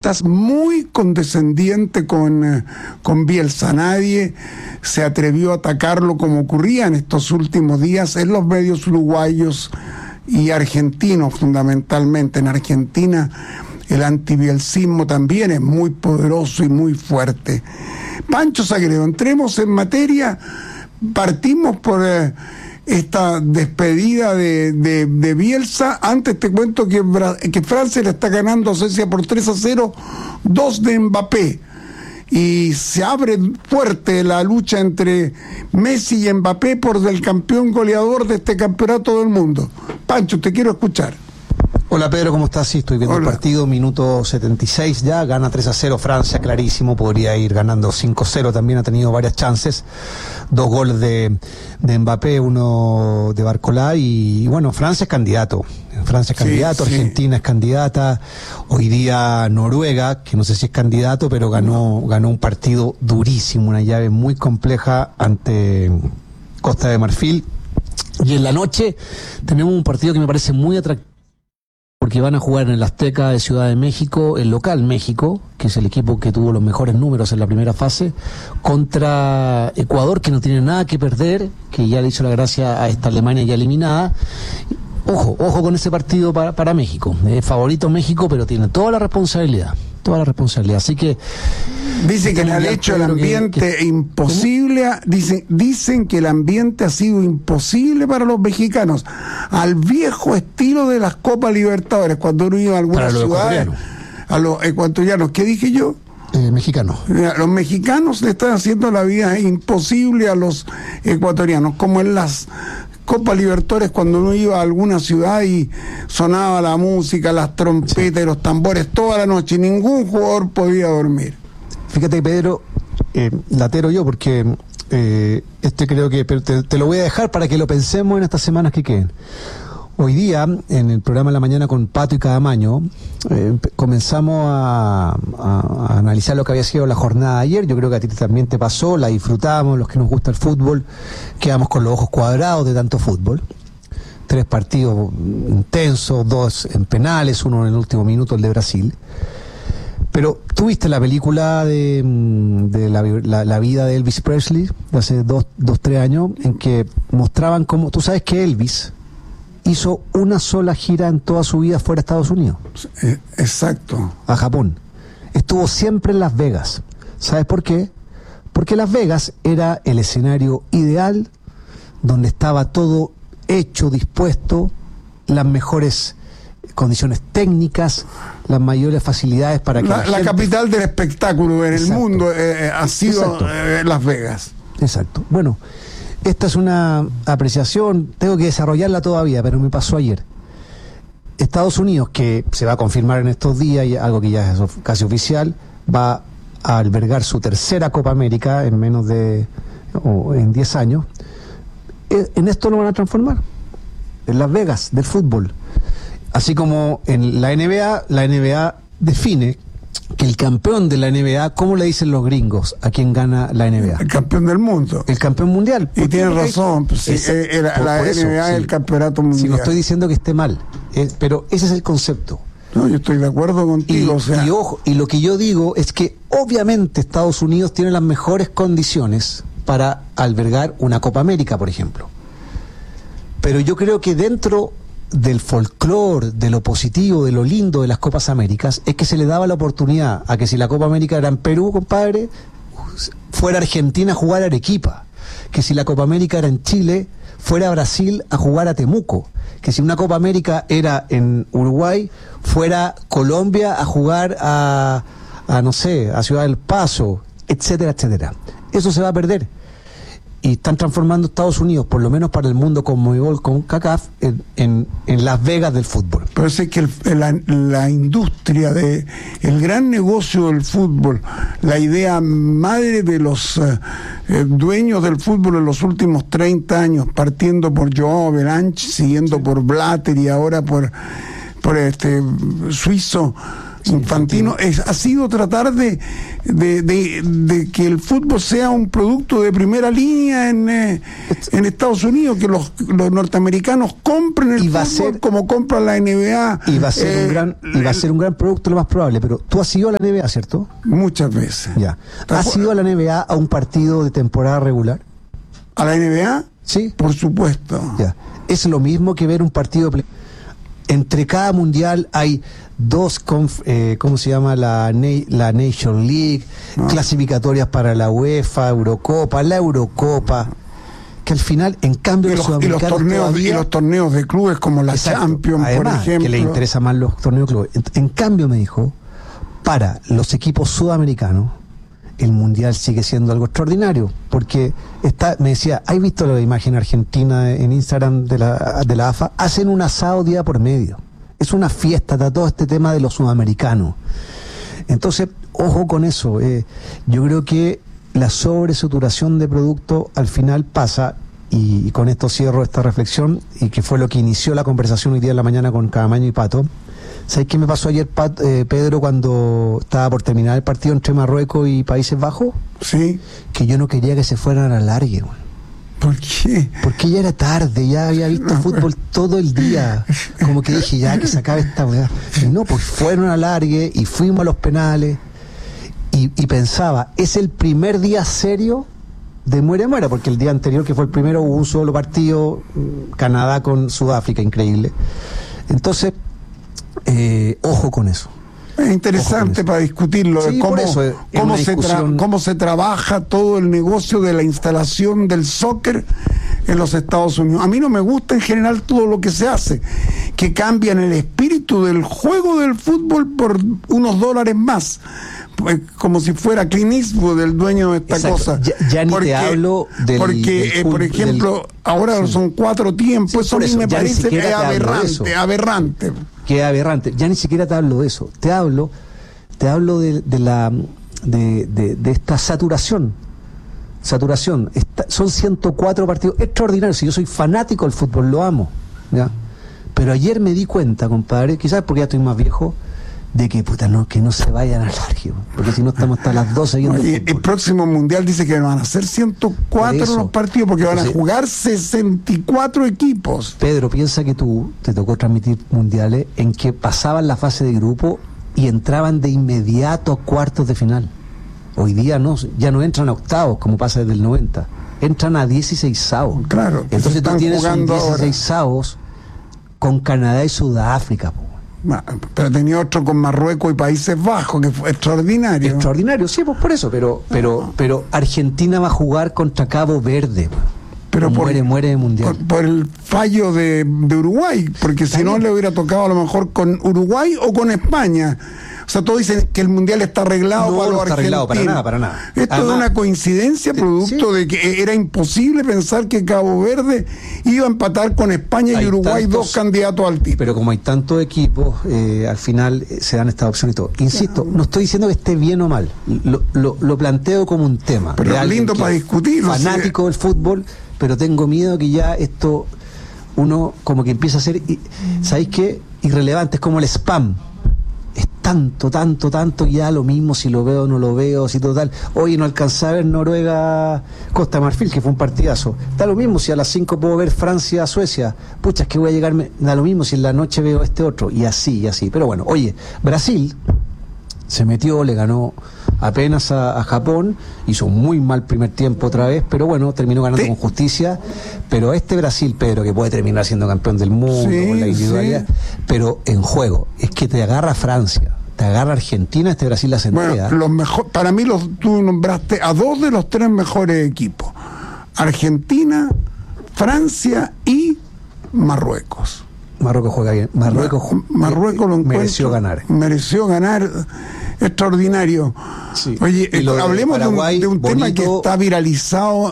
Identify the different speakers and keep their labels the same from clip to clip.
Speaker 1: estás muy condescendiente con Bielsa. Nadie se atrevió a atacarlo como ocurría en estos últimos días en los medios uruguayos y argentinos fundamentalmente. En Argentina el antibielcismo también es muy poderoso y muy fuerte. Pancho Sagredo, entremos en materia. Partimos por esta despedida de Bielsa. Antes te cuento que Francia le está ganando a Suecia por 3-0, 2 de Mbappé. Y se abre fuerte la lucha entre Messi y Mbappé por el campeón goleador de este campeonato del mundo. Pancho, te quiero escuchar.
Speaker 2: Hola Pedro, ¿cómo estás? Sí, estoy viendo el partido, minuto 76 ya, gana 3-0 Francia, clarísimo, podría ir ganando 5-0, también ha tenido varias chances, 2 goles de Mbappé, 1 de Barcolá, y bueno, Francia es candidato, sí. Argentina es candidata, hoy día Noruega, que no sé si es candidato, pero ganó un partido durísimo, una llave muy compleja ante Costa de Marfil, y en la noche tenemos un partido que me parece muy atractivo, porque van a jugar en el Azteca de Ciudad de México, el local México, que es el equipo que tuvo los mejores números en la primera fase, contra Ecuador, que no tiene nada que perder, que ya le hizo la gracia a esta Alemania ya eliminada. Ojo con ese partido para México. Es favorito México, pero tiene toda la responsabilidad. Así que
Speaker 1: dicen que le han hecho el ambiente imposible. Dicen que el ambiente ha sido imposible para los mexicanos, al viejo estilo de las Copas Libertadores, cuando uno iba a algunas ciudades, a los ecuatorianos. ¿Qué dije yo?
Speaker 2: Mexicanos.
Speaker 1: Los mexicanos le están haciendo la vida imposible a los ecuatorianos, como en las Copa Libertadores, cuando uno iba a alguna ciudad y sonaba la música, las trompetas y los tambores toda la noche, y ningún jugador podía dormir.
Speaker 2: Fíjate, Pedro, latero yo, porque creo que te lo voy a dejar para que lo pensemos en estas semanas que queden. Hoy día, en el programa de la mañana con Pato y Cadamaño, comenzamos a analizar lo que había sido la jornada de ayer. Yo creo que a ti también te pasó, la disfrutamos, los que nos gusta el fútbol, quedamos con los ojos cuadrados de tanto fútbol. 3 partidos intensos, 2 en penales, 1 en el último minuto, el de Brasil. Pero tú viste la película de la vida de Elvis Presley, de hace 2-3 años, en que mostraban cómo, tú sabes que Elvis hizo una sola gira en toda su vida fuera de Estados Unidos.
Speaker 1: Exacto.
Speaker 2: A Japón. Estuvo siempre en Las Vegas. ¿Sabes por qué? Porque Las Vegas era el escenario ideal, donde estaba todo hecho, dispuesto, las mejores condiciones técnicas, las mayores facilidades para que
Speaker 1: la capital del espectáculo en el mundo ha sido Las Vegas.
Speaker 2: Exacto. Bueno, esta es una apreciación, tengo que desarrollarla todavía, pero me pasó ayer. Estados Unidos, que se va a confirmar en estos días, y algo que ya es casi oficial, va a albergar su tercera Copa América en en 10 años. En esto lo van a transformar, en Las Vegas del fútbol. Así como en la NBA define que el campeón de la NBA, ¿cómo le dicen los gringos a quien gana la NBA?
Speaker 1: El campeón del mundo.
Speaker 2: El campeón mundial.
Speaker 1: Y tienes razón, pues, la NBA es el campeonato mundial.
Speaker 2: Si no estoy diciendo que esté mal, pero ese es el concepto.
Speaker 1: No, yo estoy de acuerdo contigo.
Speaker 2: Y lo que yo digo es que obviamente Estados Unidos tiene las mejores condiciones para albergar una Copa América, por ejemplo. Pero yo creo que dentro del folclore, de lo positivo, de lo lindo de las Copas Américas, es que se le daba la oportunidad a que si la Copa América era en Perú, compadre, fuera Argentina a jugar a Arequipa, que si la Copa América era en Chile, fuera Brasil a jugar a Temuco, que si una Copa América era en Uruguay, fuera Colombia a jugar a no sé, a Ciudad del Paso, etcétera, etcétera. Eso se va a perder. Y están transformando Estados Unidos, por lo menos para el mundo Conmebol, con CACAF, en Las Vegas del fútbol.
Speaker 1: Parece que la industria el gran negocio del fútbol, la idea madre de los dueños del fútbol en los últimos 30 años, partiendo por Joao Belanche, siguiendo por Blatter y ahora por este suizo, Infantino ha sido tratar de que el fútbol sea un producto de primera línea en Estados Unidos, que los norteamericanos compren el fútbol como compran la NBA.
Speaker 2: Y va a ser un gran producto, lo más probable. Pero tú has ido a la NBA, ¿cierto?
Speaker 1: Muchas veces.
Speaker 2: Ya. ¿Has ido a la NBA a un partido de temporada regular?
Speaker 1: ¿A la NBA?
Speaker 2: Sí.
Speaker 1: Por supuesto.
Speaker 2: Ya. Es lo mismo que ver un partido. Entre cada mundial hay dos, ¿cómo se llama? La Nation League, clasificatorias para la UEFA, Eurocopa, la Eurocopa, que al final, en cambio,
Speaker 1: y los torneos de clubes como la Champions,
Speaker 2: además,
Speaker 1: por ejemplo.
Speaker 2: Que le interesan más los torneos de clubes. En cambio, me dijo, para los equipos sudamericanos, el mundial sigue siendo algo extraordinario, porque me decía, ¿has visto la imagen argentina en Instagram de la AFA? Hacen un asado día por medio. Es una fiesta, está todo este tema de los sudamericanos. Entonces, ojo con eso. Yo creo que la sobresaturación de producto al final pasa, y con esto cierro esta reflexión, y que fue lo que inició la conversación hoy día en la mañana con Caamaño y Pato. ¿Sabes qué me pasó ayer, Pedro, cuando estaba por terminar el partido entre Marruecos y Países Bajos?
Speaker 1: Sí.
Speaker 2: Que yo no quería que se fueran a alargue, güey.
Speaker 1: ¿Por qué?
Speaker 2: Porque ya era tarde, ya había visto fútbol todo el día. Como que dije, ya que se acabe esta weá. Y no, pues fueron a alargue y fuimos a los penales. Y pensaba, es el primer día serio de muere, porque el día anterior, que fue el primero, hubo un solo partido, Canadá con Sudáfrica, increíble. Entonces, ojo con eso.
Speaker 1: Es interesante para discutirlo,
Speaker 2: sí,
Speaker 1: cómo se trabaja todo el negocio de la instalación del soccer en los Estados Unidos. A mí no me gusta en general todo lo que se hace, que cambian el espíritu del juego del fútbol por unos dólares más, pues, como si fuera Clint Eastwood el dueño de esta cosa.
Speaker 2: Ya ni te hablo del
Speaker 1: por ejemplo, ahora son 4 tiempos,
Speaker 2: sí,
Speaker 1: eso a mí me parece aberrante.
Speaker 2: Que es aberrante. Ya ni siquiera te hablo de eso. Te hablo de esta saturación. Son 104 partidos extraordinarios. Si yo soy fanático del fútbol, lo amo, ¿ya? Pero ayer me di cuenta, compadre, quizás porque ya estoy más viejo, de que que no se vayan al largo, porque si no estamos hasta las 12 viendo
Speaker 1: fútbol. El próximo mundial dice que van a ser 104 los partidos, porque van a jugar 64 equipos.
Speaker 2: Pedro, piensa que tú te tocó transmitir mundiales en que pasaban la fase de grupo y entraban de inmediato a cuartos de final. Hoy día ya no entran a octavos, como pasa desde el 90, entran a 16avos.
Speaker 1: Claro.
Speaker 2: Entonces tú tienes un 16avos con Canadá y Sudáfrica,
Speaker 1: pero tenía otro con Marruecos y Países Bajos, que fue extraordinario.
Speaker 2: Extraordinario, sí, pues por eso, pero Argentina va a jugar contra Cabo Verde. Pero muere de mundial.
Speaker 1: Por el fallo de Uruguay, porque si no le hubiera tocado a lo mejor con Uruguay o con España. O sea, todos dicen que el mundial está arreglado para los argentinos.
Speaker 2: Para nada.
Speaker 1: Esto es una coincidencia producto de que era imposible pensar que Cabo Verde iba a empatar con España y Uruguay, dos candidatos al título.
Speaker 2: Pero como hay tantos equipos, al final se dan estas opciones y todo. Insisto, no estoy diciendo que esté bien o mal. Lo planteo como un tema.
Speaker 1: Pero es lindo para discutirlo.
Speaker 2: Fanático del fútbol, pero tengo miedo que ya esto uno como que empieza a ser, ¿sabéis qué? Irrelevante, es como el spam. Es tanto, ya lo mismo si lo veo o no lo veo, si total. Hoy no alcancé a ver Noruega-Costa Marfil, que fue un partidazo. Da lo mismo si a las 5 puedo ver Francia-Suecia. Pucha, es que voy a llegarme. Da lo mismo si en la noche veo este otro. Y así. Pero bueno, oye, Brasil se metió, le ganó apenas a Japón, hizo un muy mal primer tiempo otra vez, pero bueno, terminó ganando con justicia. Pero este Brasil, Pedro, que puede terminar siendo campeón del mundo con la individualidad, pero en juego, es que te agarra Francia, te agarra Argentina, este Brasil la sentea.
Speaker 1: Bueno, para mí tú nombraste a 2 de los 3 mejores equipos: Argentina, Francia y Marruecos.
Speaker 2: Marruecos juega bien. Marruecos
Speaker 1: mereció ganar. Extraordinario.
Speaker 2: Sí.
Speaker 1: Oye, hablemos de un tema que está viralizado.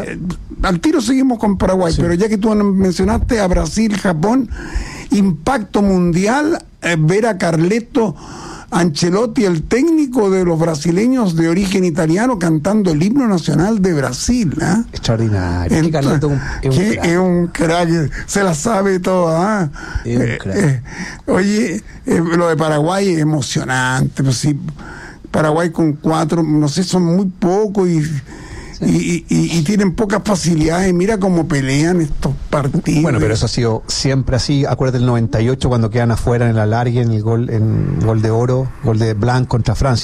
Speaker 1: Al tiro seguimos con Paraguay, pero ya que tú mencionaste a Brasil, Japón, impacto mundial, ver a Carleto Ancelotti, el técnico de los brasileños de origen italiano, cantando el himno nacional de Brasil.
Speaker 2: Extraordinario.
Speaker 1: Es un crack, se la sabe toda.
Speaker 2: Es un crack.
Speaker 1: Oye, lo de Paraguay es emocionante. Pues sí, Paraguay con 4, no sé, son muy pocos y tienen pocas facilidades. Mira cómo pelean estos partidos.
Speaker 2: Bueno, pero eso ha sido siempre así. Acuérdate el 98 cuando quedan afuera en el alargue, en el gol de oro, gol de Blanc contra Francia.